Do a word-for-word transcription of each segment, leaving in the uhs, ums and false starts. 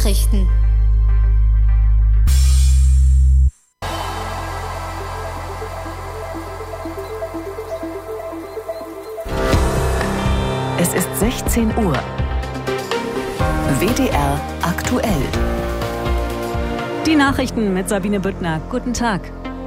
Nachrichten. Es ist sechzehn Uhr. W D R aktuell. Die Nachrichten mit Sabine Büttner. Guten Tag.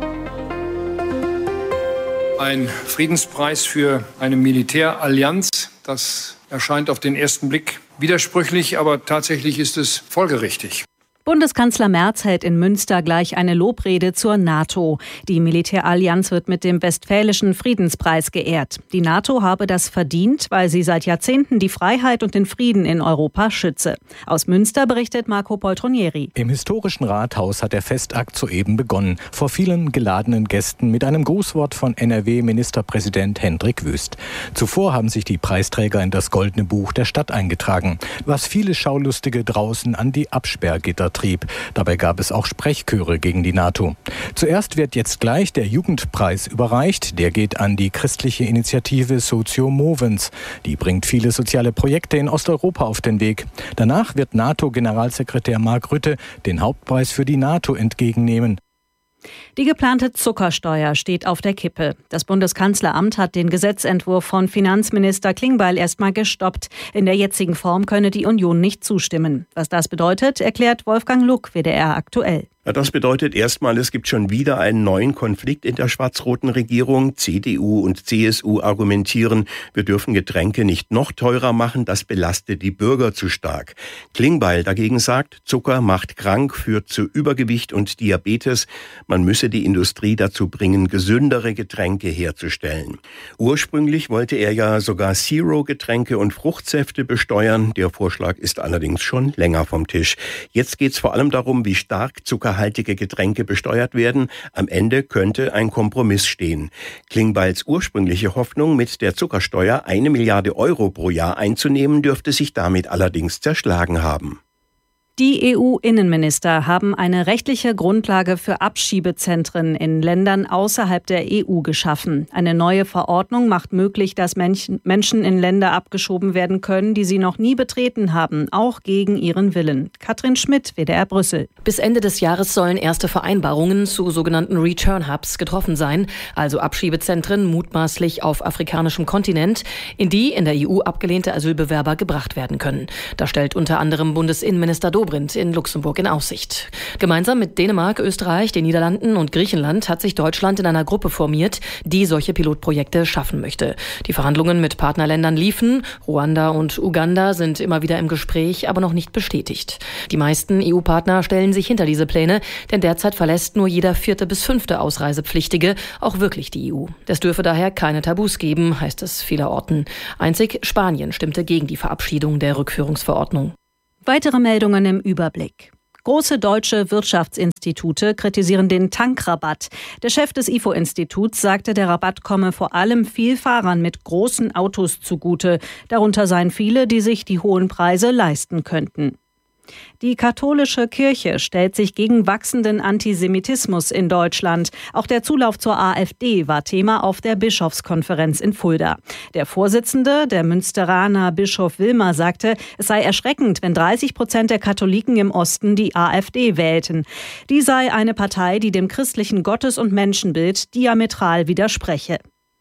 Ein Friedenspreis für eine Militärallianz, das erscheint auf den ersten Blick widersprüchlich, aber tatsächlich ist es folgerichtig. Bundeskanzler Merz hält in Münster gleich eine Lobrede zur NATO. Die Militärallianz wird mit dem Westfälischen Friedenspreis geehrt. Die NATO habe das verdient, weil sie seit Jahrzehnten die Freiheit und den Frieden in Europa schütze. Aus Münster berichtet Marco Poltronieri. Im historischen Rathaus hat der Festakt soeben begonnen. Vor vielen geladenen Gästen mit einem Grußwort von N R W-Ministerpräsident Hendrik Wüst. Zuvor haben sich die Preisträger in das Goldene Buch der Stadt eingetragen, was viele Schaulustige draußen an die Absperrgitter trieb. Dabei gab es auch Sprechchöre gegen die NATO. Zuerst wird jetzt gleich der Jugendpreis überreicht. Der geht an die christliche Initiative Socio Movens. Die bringt viele soziale Projekte in Osteuropa auf den Weg. Danach wird NATO-Generalsekretär Mark Rutte den Hauptpreis für die NATO entgegennehmen. Die geplante Zuckersteuer steht auf der Kippe. Das Bundeskanzleramt hat den Gesetzentwurf von Finanzminister Klingbeil erstmal gestoppt. In der jetzigen Form könne die Union nicht zustimmen. Was das bedeutet, erklärt Wolfgang Luck, W D R aktuell. Ja, das bedeutet erstmal, es gibt schon wieder einen neuen Konflikt in der schwarz-roten Regierung. C D U und C S U argumentieren, wir dürfen Getränke nicht noch teurer machen, das belastet die Bürger zu stark. Klingbeil dagegen sagt, Zucker macht krank, führt zu Übergewicht und Diabetes. Man müsse die Industrie dazu bringen, gesündere Getränke herzustellen. Ursprünglich wollte er ja sogar Zero-Getränke und Fruchtsäfte besteuern. Der Vorschlag ist allerdings schon länger vom Tisch. Jetzt geht es vor allem darum, wie stark Zucker haltige Getränke besteuert werden. Am Ende könnte ein Kompromiss stehen. Klingbeils ursprüngliche Hoffnung, mit der Zuckersteuer eine Milliarde Euro pro Jahr einzunehmen, dürfte sich damit allerdings zerschlagen haben. Die E U-Innenminister haben eine rechtliche Grundlage für Abschiebezentren in Ländern außerhalb der E U geschaffen. Eine neue Verordnung macht möglich, dass Menschen in Länder abgeschoben werden können, die sie noch nie betreten haben, auch gegen ihren Willen. Katrin Schmidt, W D R Brüssel. Bis Ende des Jahres sollen erste Vereinbarungen zu sogenannten Return Hubs getroffen sein, also Abschiebezentren mutmaßlich auf afrikanischem Kontinent, in die in der E U abgelehnte Asylbewerber gebracht werden können. Da stellt unter anderem Bundesinnenminister Dobrindt in Luxemburg in Aussicht. Gemeinsam mit Dänemark, Österreich, den Niederlanden und Griechenland hat sich Deutschland in einer Gruppe formiert, die solche Pilotprojekte schaffen möchte. Die Verhandlungen mit Partnerländern liefen. Ruanda und Uganda sind immer wieder im Gespräch, aber noch nicht bestätigt. Die meisten E U-Partner stellen sich hinter diese Pläne, denn derzeit verlässt nur jeder vierte bis fünfte Ausreisepflichtige auch wirklich die E U. Es dürfe daher keine Tabus geben, heißt es vielerorten. Einzig Spanien stimmte gegen die Verabschiedung der Rückführungsverordnung. Weitere Meldungen im Überblick. Große deutsche Wirtschaftsinstitute kritisieren den Tankrabatt. Der Chef des I F O-Instituts sagte, der Rabatt komme vor allem Vielfahrern mit großen Autos zugute. Darunter seien viele, die sich die hohen Preise leisten könnten. Die katholische Kirche stellt sich gegen wachsenden Antisemitismus in Deutschland. Auch der Zulauf zur AfD war Thema auf der Bischofskonferenz in Fulda. Der Vorsitzende, der Münsteraner Bischof Wilmer, sagte, es sei erschreckend, wenn dreißig Prozent der Katholiken im Osten die AfD wählten. Die sei eine Partei, die dem christlichen Gottes- und Menschenbild diametral widerspreche.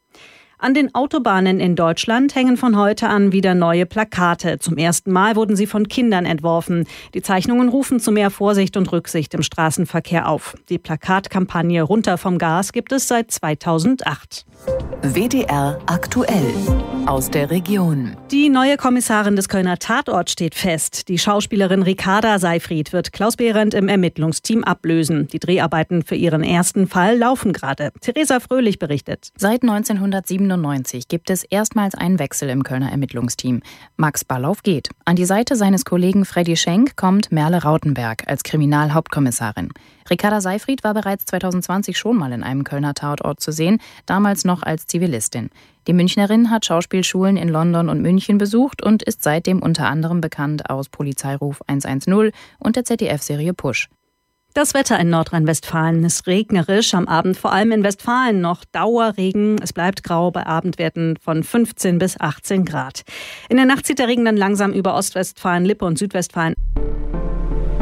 An den Autobahnen in Deutschland hängen von heute an wieder neue Plakate. Zum ersten Mal wurden sie von Kindern entworfen. Die Zeichnungen rufen zu mehr Vorsicht und Rücksicht im Straßenverkehr auf. Die Plakatkampagne Runter vom Gas gibt es seit zweitausendacht. W D R aktuell aus der Region. Die neue Kommissarin des Kölner Tatorts steht fest. Die Schauspielerin Ricarda Seyfried wird Klaus Behrendt im Ermittlungsteam ablösen. Die Dreharbeiten für ihren ersten Fall laufen gerade. Theresa Fröhlich berichtet. Seit neunzehnhundertsiebenundneunzig gibt es erstmals einen Wechsel im Kölner Ermittlungsteam. Max Ballauf geht. An die Seite seines Kollegen Freddy Schenk kommt Merle Rautenberg als Kriminalhauptkommissarin. Ricarda Seyfried war bereits zweitausendzwanzig schon mal in einem Kölner Tatort zu sehen, damals noch als Zivilistin. Die Münchnerin hat Schauspielschulen in London und München besucht und ist seitdem unter anderem bekannt aus Polizeiruf hundertzehn und der Z D F-Serie Push. Das Wetter in Nordrhein-Westfalen ist regnerisch, am Abend vor allem in Westfalen noch Dauerregen. Es bleibt grau bei Abendwerten von fünfzehn bis achtzehn Grad. In der Nacht zieht der Regen dann langsam über Ostwestfalen, Lippe und Südwestfalen.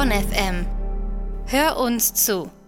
Bonn F M. Hör uns zu.